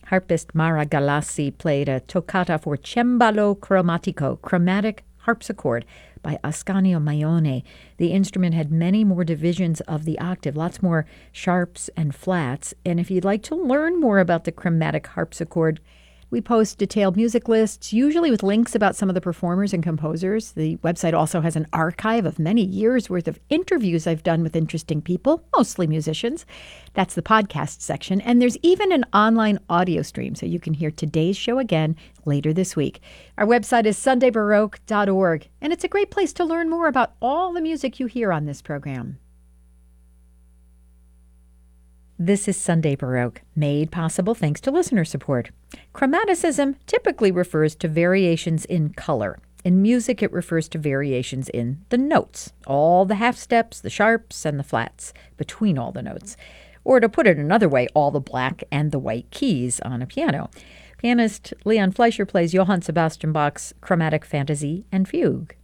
Harpist Mara Galassi played a toccata for cembalo cromatico, chromatic harpsichord, by Ascanio Maione. The instrument had many more divisions of the octave, lots more sharps and flats. And if you'd like to learn more about the chromatic harpsichord, we post detailed music lists, usually with links about some of the performers and composers. The website also has an archive of many years' worth of interviews I've done with interesting people, mostly musicians. That's the podcast section. And there's even an online audio stream, so you can hear today's show again later this week. Our website is sundaybaroque.org, and it's a great place to learn more about all the music you hear on this program. This is Sunday Baroque, made possible thanks to listener support. Chromaticism typically refers to variations in color. In music, it refers to variations in the notes, all the half steps, the sharps, and the flats between all the notes. Or to put it another way, all the black and the white keys on a piano. Pianist Leon Fleischer plays Johann Sebastian Bach's Chromatic Fantasy and Fugue.